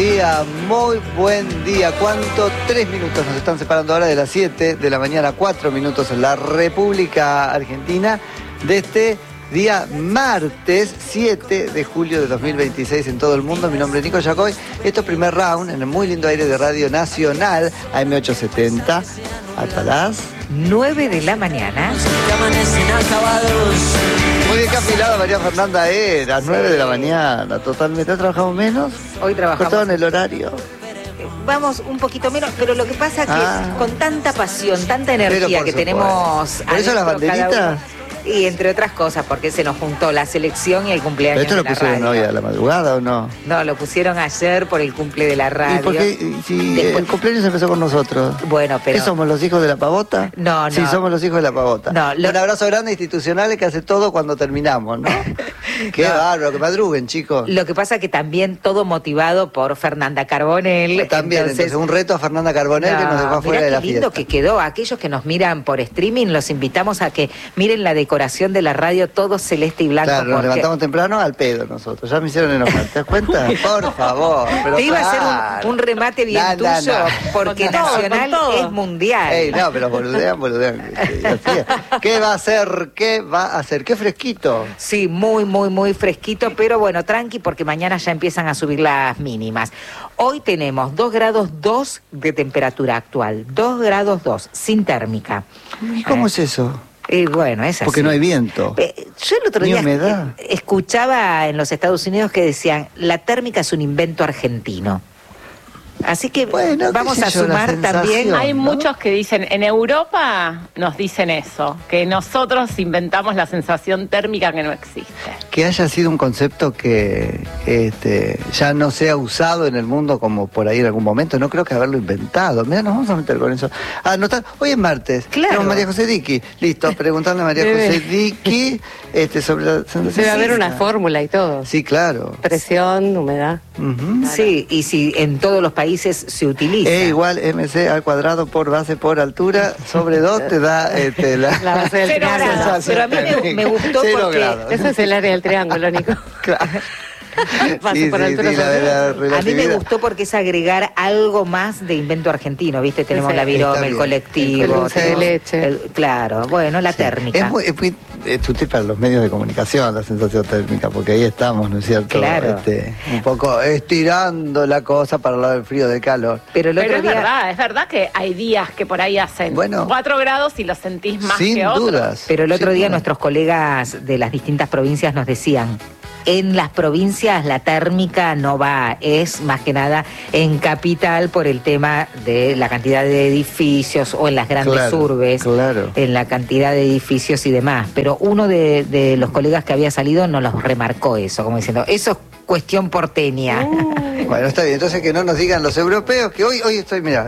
muy buen día. ¿Cuánto? 3 minutos nos están separando ahora de las 7 de la mañana, 4 minutos en la República Argentina de este día martes 7 de julio de 2026 en todo el mundo. Mi nombre es Nico Yacoy. Esto es Primer Round en el muy lindo aire de Radio Nacional, AM870, hasta las 9 de la mañana. Muy bien, que afilada María Fernanda las 9 de la mañana, totalmente. ¿Has trabajado menos? Hoy trabajamos. ¿Cortado en el horario? Vamos un poquito menos, pero lo que pasa es que con tanta pasión, tanta energía que tenemos... ¿Por eso las banderitas? Y entre otras cosas, porque se nos juntó la selección y el cumpleaños ¿Pero esto lo pusieron hoy a la madrugada o no? No, lo pusieron ayer por el cumple de la radio. ¿Y por qué? Si el cumpleaños empezó con nosotros. Bueno, pero... ¿Qué somos, los hijos de la pavota? No. Sí, somos los hijos de la pavota. No, Un abrazo grande institucional que hace todo cuando terminamos, ¿no? Qué bárbaro, que madruguen, chicos. Lo que pasa que también todo motivado por Fernanda Carbonell. También, entonces un reto a Fernanda Carbonell que nos dejó afuera de la fiesta. Qué lindo que quedó. Aquellos que nos miran por streaming, los invitamos a que miren la decoración de la radio, todo celeste y blanco. Claro, nos levantamos temprano al pedo nosotros. Ya me hicieron enojar, ¿te das cuenta? Por favor. Pero te iba a hacer un remate bien tuyo, porque Nacional es mundial. Ey, no, pero boludean. ¿Qué va a hacer? ¿Qué va a hacer? Qué fresquito. Sí, muy fresquito, pero bueno, tranqui, porque mañana ya empiezan a subir las mínimas. Hoy tenemos 2 grados 2 de temperatura actual, 2 grados 2, sin térmica. ¿Y cómo es eso? Bueno, es así. Porque no hay viento. Yo el otro día escuchaba en los Estados Unidos que decían, la térmica es un invento argentino. Así que bueno, vamos a sumar también. Hay muchos que dicen, en Europa nos dicen eso, que nosotros inventamos la sensación térmica que no existe. Que haya sido un concepto que ya no sea usado en el mundo como por ahí en algún momento, no creo que haberlo inventado. Mira, nos vamos a meter con eso. Hoy es martes. Claro. María José Diqui. Listo, preguntando a María José Diqui sobre la sensación. Debe haber una fórmula y todo. Sí, claro. Presión, humedad. Sí, y si en todos los países se utiliza. E igual MC al cuadrado por base por altura sobre 2 te da la base del triángulo. Pero a mí me gustó porque... Eso es el área del triángulo, Nico. Claro. Sí, a mí me gustó porque es agregar algo más de invento argentino, ¿viste? Tenemos la virome, el colectivo, el dulce de leche. Claro, bueno, la térmica. Es muy útil para los medios de comunicación la sensación térmica, porque ahí estamos, ¿no es cierto? Claro. Un poco estirando la cosa para hablar del frío, del calor. Pero es verdad que hay días que por ahí hacen 4 grados y lo sentís más que otros. Sin dudas. Pero el otro día nuestros colegas de las distintas provincias nos decían, en las provincias la térmica no va, es más que nada en capital por el tema de la cantidad de edificios o en las grandes urbes, en la cantidad de edificios y demás. Pero uno de los colegas que había salido nos los remarcó eso, como diciendo, eso es cuestión porteña. Bueno, está bien, entonces que no nos digan los europeos que hoy estoy, mira,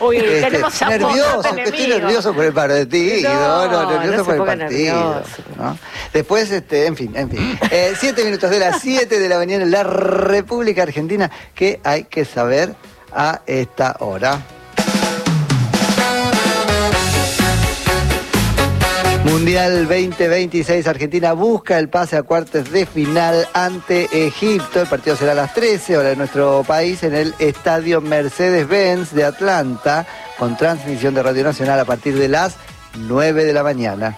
nervioso, que estoy nervioso por el partido, nervioso por el partido. ¿No? Después, en fin. 7 minutos de las 7 de la mañana en la República Argentina, que hay que saber a esta hora. Mundial 2026, Argentina busca el pase a cuartos de final ante Egipto. El partido será a las 13 horas de nuestro país en el estadio Mercedes-Benz de Atlanta, con transmisión de Radio Nacional a partir de las 9 de la mañana.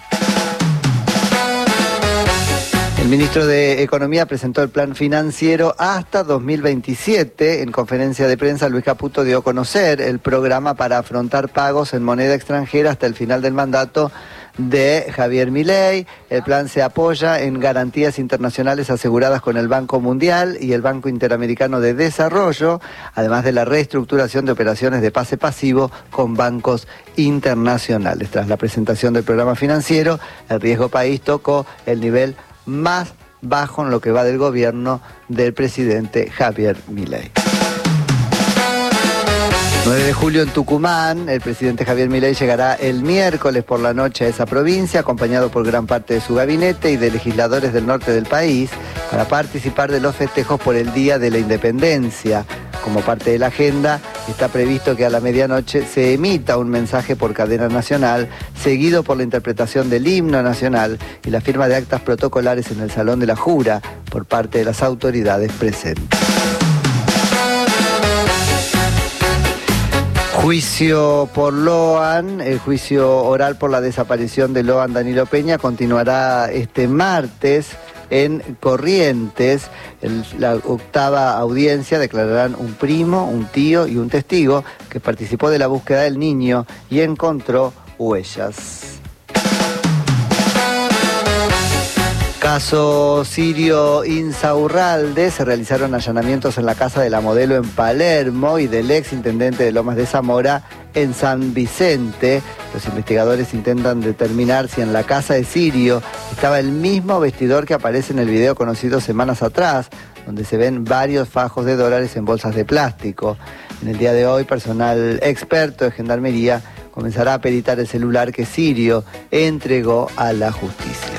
El ministro de Economía presentó el plan financiero hasta 2027. En conferencia de prensa, Luis Caputo dio a conocer el programa para afrontar pagos en moneda extranjera hasta el final del mandato de Javier Milei. El plan se apoya en garantías internacionales aseguradas con el Banco Mundial y el Banco Interamericano de Desarrollo, además de la reestructuración de operaciones de pase pasivo con bancos internacionales. Tras la presentación del programa financiero, el riesgo país tocó el nivel más bajo en lo que va del gobierno del presidente Javier Milei. 9 de julio en Tucumán, el presidente Javier Milei llegará el miércoles por la noche a esa provincia, acompañado por gran parte de su gabinete y de legisladores del norte del país, para participar de los festejos por el Día de la Independencia. Como parte de la agenda, está previsto que a la medianoche se emita un mensaje por cadena nacional, seguido por la interpretación del himno nacional y la firma de actas protocolares en el Salón de la Jura por parte de las autoridades presentes. Juicio por Loan, el juicio oral por la desaparición de Loan Danilo Peña continuará este martes en Corrientes. La octava audiencia declararán un primo, un tío y un testigo que participó de la búsqueda del niño y encontró huellas. Caso Sirio Insaurralde, se realizaron allanamientos en la casa de la modelo en Palermo y del ex intendente de Lomas de Zamora en San Vicente. Los investigadores intentan determinar si en la casa de Sirio estaba el mismo vestidor que aparece en el video conocido semanas atrás, donde se ven varios fajos de dólares en bolsas de plástico. En el día de hoy, personal experto de Gendarmería comenzará a peritar el celular que Sirio entregó a la justicia.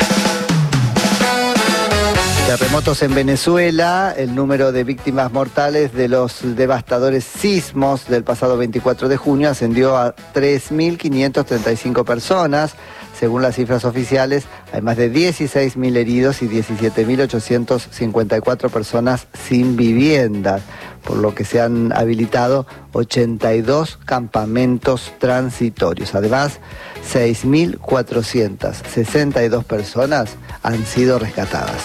Terremotos en Venezuela, el número de víctimas mortales de los devastadores sismos del pasado 24 de junio ascendió a 3.535 personas. Según las cifras oficiales, hay más de 16.000 heridos y 17.854 personas sin vivienda, por lo que se han habilitado 82 campamentos transitorios. Además, 6.462 personas han sido rescatadas.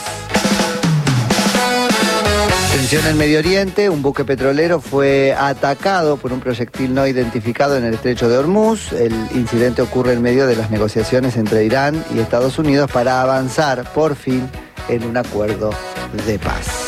Tensión en Medio Oriente, un buque petrolero fue atacado por un proyectil no identificado en el estrecho de Hormuz. El incidente ocurre en medio de las negociaciones entre Irán y Estados Unidos para avanzar por fin en un acuerdo de paz.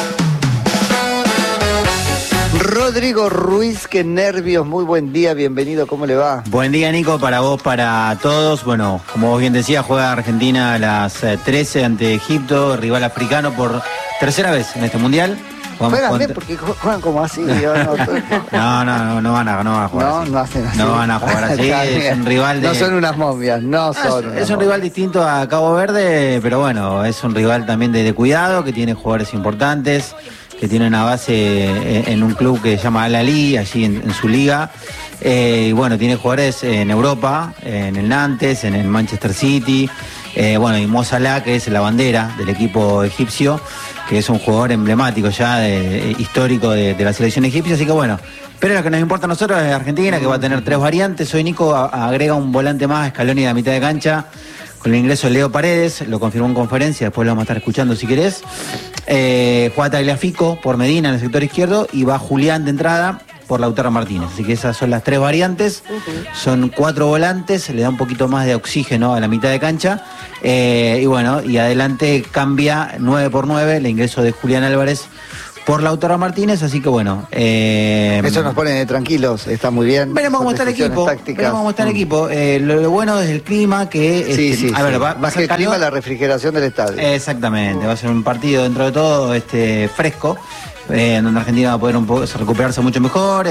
Rodrigo Ruiz, qué nervios, muy buen día, bienvenido, ¿cómo le va? Buen día, Nico, para vos, para todos. Bueno, como vos bien decías, juega Argentina a las 13 ante Egipto, rival africano por tercera vez en este mundial. Juegan bien porque juegan como así. No van a jugar así. No hacen así. No van a jugar así, es un rival de... No son unas momias, Es un rival distinto a Cabo Verde, pero bueno, es un rival también de cuidado, que tiene jugadores importantes, que tiene una base en un club que se llama Al-Ahly, allí en su liga. Y bueno, tiene jugadores en Europa, en el Nantes, en el Manchester City. Y Mo Salah, que es la bandera del equipo egipcio, que es un jugador emblemático ya, histórico de la selección egipcia. Así que bueno, pero lo que nos importa a nosotros es Argentina, que va a tener 3 variantes. Hoy Nico agrega un volante más, Scaloni de la mitad de cancha, con el ingreso de Leo Paredes, lo confirmó en conferencia, después lo vamos a estar escuchando si querés. Juega Tagliafico por Medina en el sector izquierdo y va Julián de entrada por Lautaro Martínez. Así que esas son las 3 variantes. Son 4 volantes, le da un poquito más de oxígeno a la mitad de cancha. Y adelante cambia 9 por 9 el ingreso de Julián Álvarez por Lautaro Martínez, así que bueno. Eso nos pone tranquilos, está muy bien. Veremos cómo está el equipo. Lo bueno es el clima, que va a ser el clima, la refrigeración del estadio. Exactamente, va a ser un partido dentro de todo fresco, donde Argentina va a poder recuperarse mucho mejor,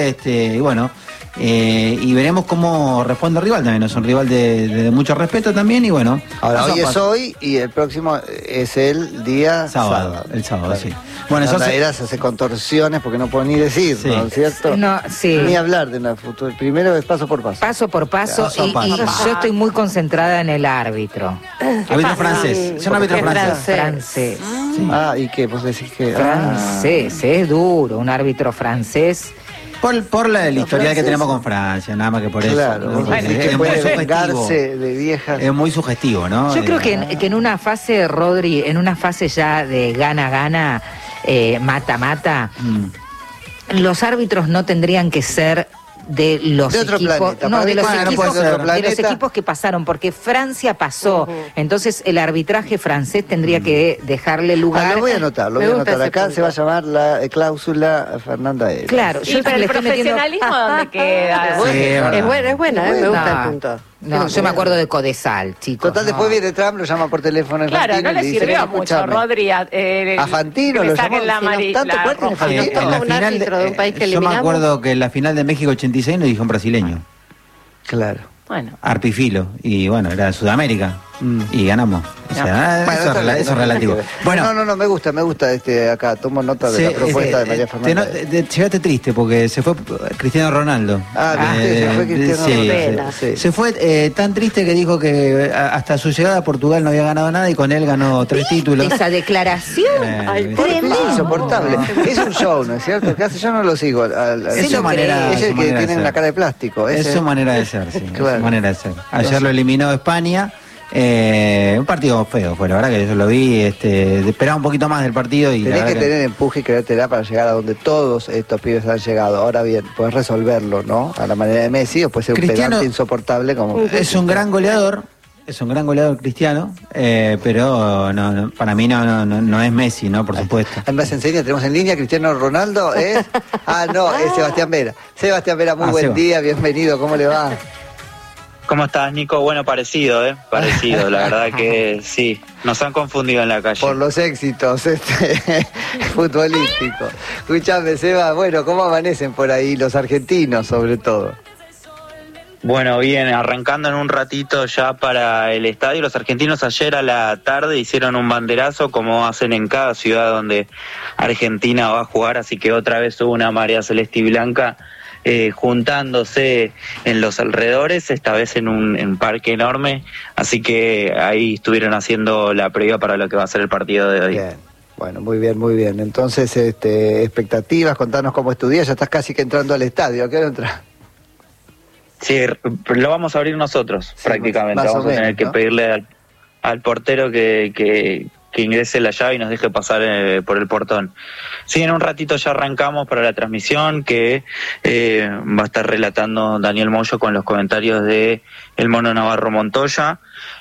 y veremos cómo responde el rival también. Es un rival de mucho respeto también, y bueno. Ahora, hoy es hoy y el próximo es el día sábado. El sábado, claro. Sí. Bueno, eso se hace contorsiones porque no puedo ni decir, sí. ¿no es cierto? No, sí. Ni hablar de una futuro. Primero es paso por paso. Paso por paso, y yo estoy muy concentrada en el árbitro. Árbitro francés. Es un árbitro francés. Sí. ¿Y qué? Vos decís que... Francés, es duro, un árbitro francés. Por el historial que tenemos con Francia, nada más que por eso. Claro, es puede vengarse de viejas. Es muy sugestivo, ¿no? Yo creo que en una fase, Rodri, en una fase ya de gana-gana, mata-mata, los árbitros no tendrían que ser de los equipos, de los equipos que pasaron, porque Francia pasó, entonces el arbitraje francés tendría que dejarle lugar. Lo voy a anotar, acá se va a llamar la cláusula Fernanda Eras. Claro, yo pero el profesionalismo ¿dónde queda? Es buena, me gusta el punto. No, yo me acuerdo de Codesal, chicos. Total, después viene Trump, lo llama por teléfono. Claro, no le sirvió mucho, Rodri. A Fantino lo llamó. Un árbitro de un país que eliminamos. Yo me acuerdo que en la final de México 86 nos dijo un brasileño. Claro. Bueno. Arpifilo. Y bueno, era de Sudamérica. y ganamos. O sea, bueno, eso es relativo. Bueno, no, me gusta acá, tomo nota de la propuesta de María Fernanda. Llegaste triste porque se fue Cristiano Ronaldo. Se fue Cristiano Ronaldo. Se fue tan triste que dijo que hasta su llegada a Portugal no había ganado nada y con él ganó 3 títulos. Esa declaración, tremendo. Insoportable. Es un show, ¿no es cierto? ¿Qué hace? Yo no lo sigo. Es su manera, es el que tiene la cara de plástico. Es su manera de ser, sí. Claro. Es su manera de ser. Ayer lo eliminó España. Un partido feo fue, la verdad que yo lo vi, esperaba un poquito más del partido y tenés que tener empuje y creértela para llegar a donde todos estos pibes han llegado. Ahora bien, puedes resolverlo, ¿no? A la manera de Messi, o puede ser un pedante insoportable como... Es un gran goleador, Cristiano, pero no, para mí no es Messi, ¿no? Por supuesto. Además, enseña, tenemos en línea Cristiano Ronaldo, es Sebastián Vera. Sebastián Vera, muy buen día, bienvenido, ¿cómo le va? ¿Cómo estás, Nico? Bueno, parecido, parecido, la verdad que sí, nos han confundido en la calle. Por los éxitos futbolísticos. Escuchame, Seba, bueno, ¿cómo amanecen por ahí los argentinos, sobre todo? Bueno, bien, arrancando en un ratito ya para el estadio. Los argentinos ayer a la tarde hicieron un banderazo, como hacen en cada ciudad donde Argentina va a jugar, así que otra vez hubo una marea celeste y blanca juntándose en los alrededores, esta vez en un parque enorme, así que ahí estuvieron haciendo la previa para lo que va a ser el partido de hoy. Bien. Bueno, muy bien. Entonces, expectativas, contanos cómo es tu día, ya estás casi que entrando al estadio, ¿a qué hora entras? Sí, lo vamos a abrir nosotros, sí, prácticamente, vamos a tener que pedirle al portero que ingrese la llave y nos deje pasar por el portón. Sí, en un ratito ya arrancamos para la transmisión que va a estar relatando Daniel Moyo con los comentarios de el Mono Navarro Montoya.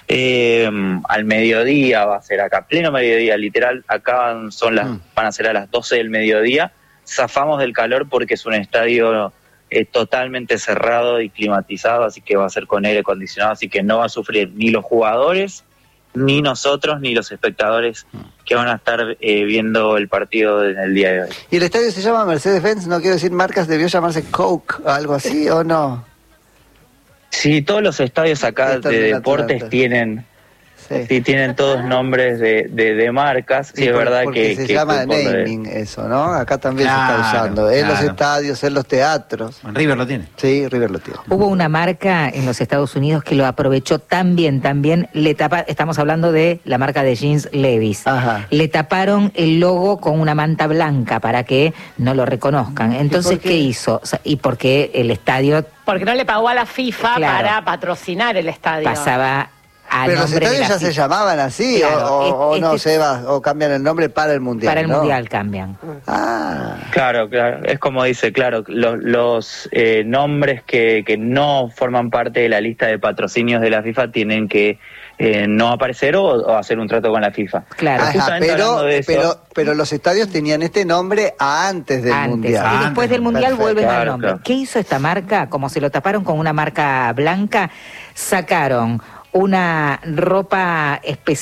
Al mediodía va a ser acá, pleno mediodía, literal, acá van a ser a las 12 del mediodía. Zafamos del calor porque es un estadio totalmente cerrado y climatizado, así que va a ser con aire acondicionado, así que no va a sufrir ni los jugadores, ni nosotros, ni los espectadores que van a estar viendo el partido en el día de hoy. ¿Y el estadio se llama Mercedes-Benz? No quiero decir marcas, ¿debió llamarse Coke, algo así o no? Sí, todos los estadios acá de deportes tienen... Sí, tienen todos nombres de marcas, sí, es verdad que se llama naming eso, ¿no? Acá también se está usando, en los estadios, en los teatros. River lo tiene. Sí, River lo tiene. Hubo una marca en los Estados Unidos que lo aprovechó también estamos hablando de la marca de jeans Levi's. Ajá. Le taparon el logo con una manta blanca para que no lo reconozcan. Entonces, ¿qué hizo? O sea, y porque el estadio... Porque no le pagó a la FIFA para patrocinar el estadio. Pasaba... Pero los estadios ya se llamaban así, claro, o no, Seba, o cambian el nombre para el Mundial. Para el Mundial cambian. Claro, es como dice, claro, los nombres que no forman parte de la lista de patrocinios de la FIFA tienen que no aparecer o hacer un trato con la FIFA. Claro. Pero los estadios tenían este nombre antes del Mundial. Y después del Mundial vuelven al nombre. Claro. ¿Qué hizo esta marca? Como se lo taparon con una marca blanca, sacaron una ropa especial